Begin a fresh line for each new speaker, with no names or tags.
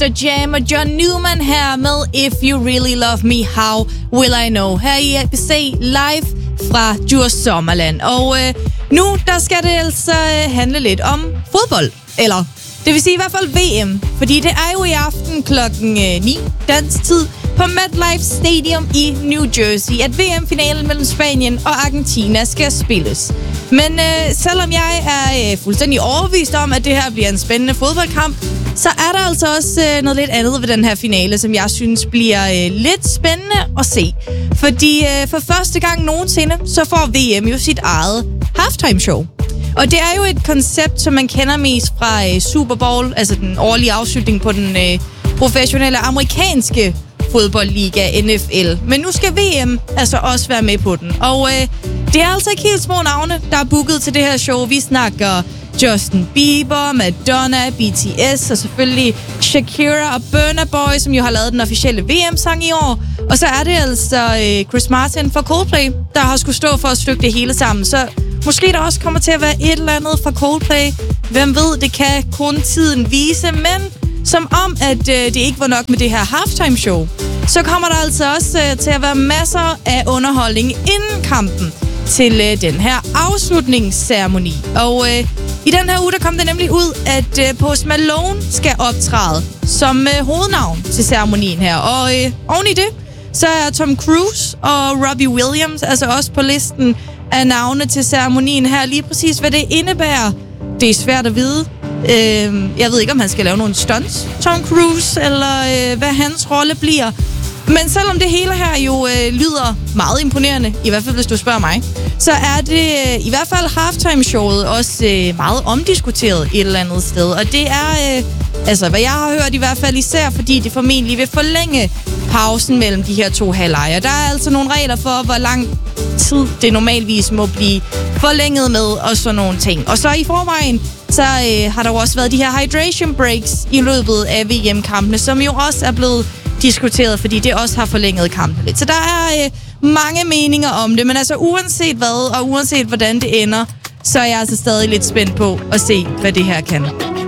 Mr. Jam og John Newman her med If You Really Love Me, How Will I Know? Her i ABC live fra Djurs Sommerland. Og nu der skal det altså handle lidt om fodbold. Eller det vil sige i hvert fald VM. Fordi det er jo i aften klokken 9 dansk tid på MetLife Stadium i New Jersey, at VM-finalen mellem Spanien og Argentina skal spilles. Men selvom jeg er fuldstændig overbevist om, at det her bliver en spændende fodboldkamp, så er der altså også noget lidt andet ved den her finale, som jeg synes bliver lidt spændende at se. Fordi for første gang nogensinde, så får VM jo sit eget halftime show. Og det er jo et koncept, som man kender mest fra Super Bowl, altså den årlige afslutning på den professionelle amerikanske fodboldliga, NFL. Men nu skal VM altså også være med på den. Og det er altså ikke helt små navne, der er booket til det her show. Vi snakker Justin Bieber, Madonna, BTS og selvfølgelig Shakira og Burna Boy, som jo har lavet den officielle VM-sang i år. Og så er det altså Chris Martin fra Coldplay, der har skulle stå for at stykke det hele sammen. Så måske der også kommer til at være et eller andet fra Coldplay. Hvem ved, det kan kun tiden vise, men som om, at det ikke var nok med det her halftime show, så kommer der altså også til at være masser af underholdning inden kampen til den her afslutningsceremoni. Og i den her uge, der kom det nemlig ud, at Post Malone skal optræde som hovednavn til ceremonien her. Og oven i det, så er Tom Cruise og Robbie Williams altså også på listen af navne til ceremonien her. Lige præcis, hvad det indebærer, det er svært at vide. Jeg ved ikke, om han skal lave nogle stunts, Tom Cruise, eller hvad hans rolle bliver. Men selvom det hele her jo lyder meget imponerende, i hvert fald hvis du spørger mig, så er det i hvert fald halftime-showet også meget omdiskuteret et eller andet sted. Og det er, altså hvad jeg har hørt i hvert fald, især fordi det formentlig vil forlænge pausen mellem de her to halvlejer. Der er altså nogle regler for, hvor lang tid det normalvis må blive forlænget med og sådan nogle ting. Og så i forvejen, så har der jo også været de her hydration breaks i løbet af VM-kampene, som jo også er blevet diskuteret, fordi det også har forlænget kampen lidt. Så der er mange meninger om det, men altså uanset hvad, og uanset hvordan det ender, så er jeg altså stadig lidt spændt på at se, hvad det her kan.